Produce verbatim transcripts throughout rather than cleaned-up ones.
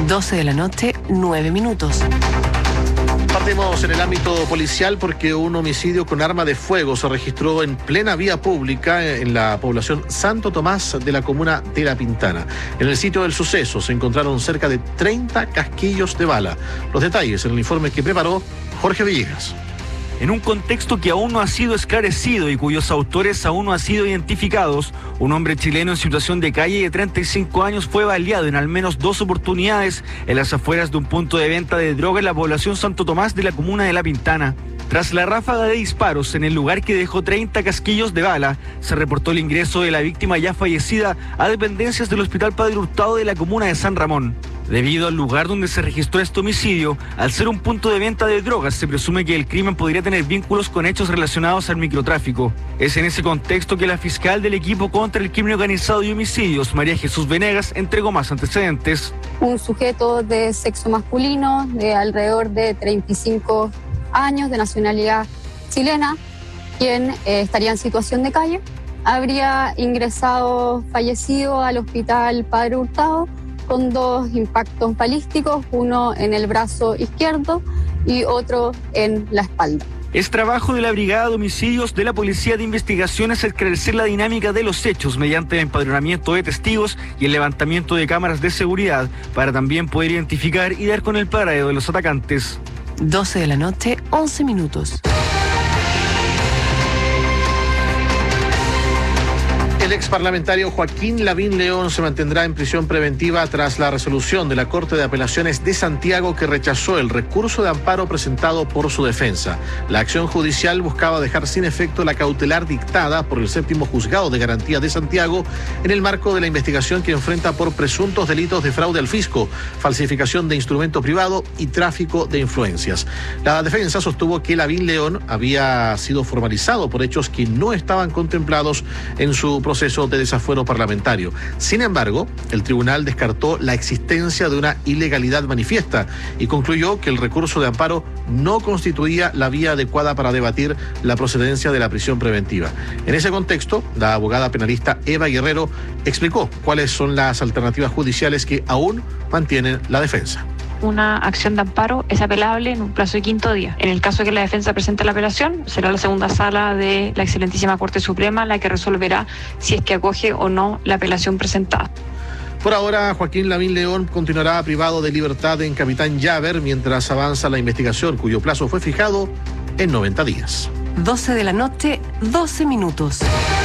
doce de la noche, nueve minutos. Partimos en el ámbito policial porque un homicidio con arma de fuego se registró en plena vía pública en la población Santo Tomás de la comuna de La Pintana. En el sitio del suceso se encontraron cerca de treinta casquillos de bala. Los detalles en el informe que preparó Jorge Villegas. En un contexto que aún no ha sido esclarecido y cuyos autores aún no han sido identificados, un hombre chileno en situación de calle de treinta y cinco años fue baleado en al menos dos oportunidades en las afueras de un punto de venta de droga en la población Santo Tomás de la comuna de La Pintana. Tras la ráfaga de disparos en el lugar que dejó treinta casquillos de bala, se reportó el ingreso de la víctima ya fallecida a dependencias del Hospital Padre Hurtado de la comuna de San Ramón. Debido al lugar donde se registró este homicidio, al ser un punto de venta de drogas, se presume que el crimen podría tener vínculos con hechos relacionados al microtráfico. Es en ese contexto que la fiscal del equipo contra el crimen organizado y homicidios, María Jesús Venegas, entregó más antecedentes. Un sujeto de sexo masculino, de alrededor de treinta y cinco años, de nacionalidad chilena, quien eh, estaría en situación de calle, habría ingresado fallecido al Hospital Padre Hurtado con dos impactos balísticos, uno en el brazo izquierdo y otro en la espalda. Es trabajo de la Brigada de Homicidios de la Policía de Investigaciones esclarecer la dinámica de los hechos mediante el empadronamiento de testigos y el levantamiento de cámaras de seguridad para también poder identificar y dar con el paradero de los atacantes. doce de la noche, once minutos. El ex parlamentario Joaquín Lavín León se mantendrá en prisión preventiva tras la resolución de la Corte de Apelaciones de Santiago que rechazó el recurso de amparo presentado por su defensa. La acción judicial buscaba dejar sin efecto la cautelar dictada por el séptimo juzgado de garantía de Santiago en el marco de la investigación que enfrenta por presuntos delitos de fraude al fisco, falsificación de instrumento privado y tráfico de influencias. La defensa sostuvo que Lavín León había sido formalizado por hechos que no estaban contemplados en su proceso de desafuero parlamentario. Sin embargo, el tribunal descartó la existencia de una ilegalidad manifiesta y concluyó que el recurso de amparo no constituía la vía adecuada para debatir la procedencia de la prisión preventiva. En ese contexto, la abogada penalista Eva Guerrero explicó cuáles son las alternativas judiciales que aún mantienen la defensa. Una acción de amparo es apelable en un plazo de quinto día. En el caso que la defensa presente la apelación, será la segunda sala de la excelentísima Corte Suprema la que resolverá si es que acoge o no la apelación presentada. Por ahora, Joaquín Lavín León continuará privado de libertad en Capitán Llaver mientras avanza la investigación, cuyo plazo fue fijado en noventa días. doce de la noche, doce minutos.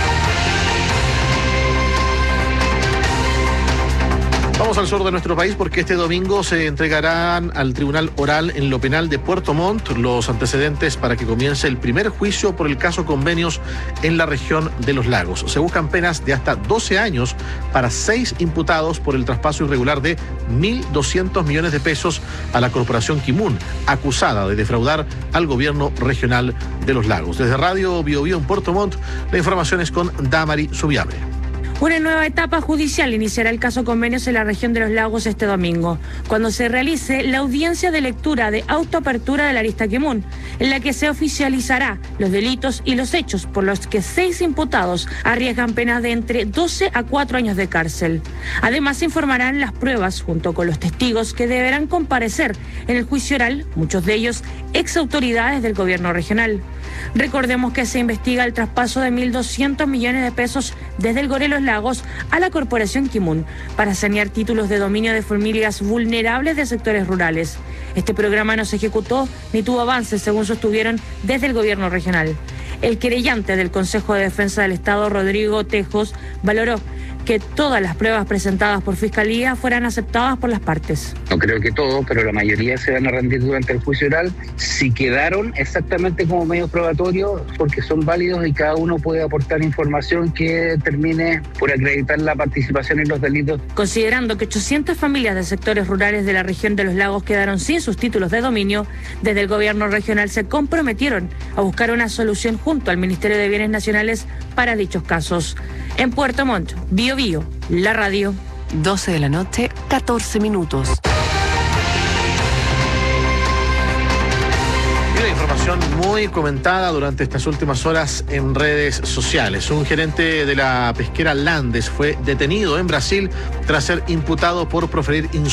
Vamos al sur de nuestro país porque este domingo se entregarán al Tribunal Oral en lo Penal de Puerto Montt los antecedentes para que comience el primer juicio por el caso Convenios en la región de Los Lagos. Se buscan penas de hasta doce años para seis imputados por el traspaso irregular de mil doscientos millones de pesos a la Corporación Kimun, acusada de defraudar al gobierno regional de Los Lagos. Desde Radio Bio Bio en Puerto Montt, la información es con Damari Subiabre. Una nueva etapa judicial iniciará el caso Convenios en la región de Los Lagos este domingo, cuando se realice la audiencia de lectura de autoapertura de la arista Kimun, en la que se oficializará los delitos y los hechos por los que seis imputados arriesgan penas de entre doce a cuatro años de cárcel. Además, se informarán las pruebas junto con los testigos que deberán comparecer en el juicio oral, muchos de ellos ex autoridades del gobierno regional. Recordemos que se investiga el traspaso de mil doscientos millones de pesos desde el Gore Los Lagos a la Corporación Kimun para sanear títulos de dominio de familias vulnerables de sectores rurales. Este programa no se ejecutó ni tuvo avances, según sostuvieron desde el gobierno regional. El querellante del Consejo de Defensa del Estado, Rodrigo Tejos, valoró que todas las pruebas presentadas por Fiscalía fueran aceptadas por las partes. No creo que todos, pero la mayoría se van a rendir durante el juicio oral. Si quedaron exactamente como medios probatorios, porque son válidos y cada uno puede aportar información que termine por acreditar la participación en los delitos. Considerando que ochocientas familias de sectores rurales de la región de Los Lagos quedaron sin sus títulos de dominio, desde el gobierno regional se comprometieron a buscar una solución junto al Ministerio de Bienes Nacionales para dichos casos. En Puerto Montt, Bio Bio, la radio. doce de la noche, catorce minutos. Y una información muy comentada durante estas últimas horas en redes sociales. Un gerente de la pesquera Landes fue detenido en Brasil tras ser imputado por proferir insultos